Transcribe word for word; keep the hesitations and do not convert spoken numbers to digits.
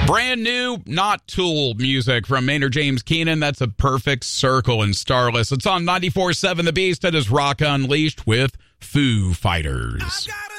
Brand new, not Tool music from Maynard James Keenan. That's a perfect circle in Starless. It's on ninety-four point seven The Beast. That is Rock Unleashed with Foo Fighters.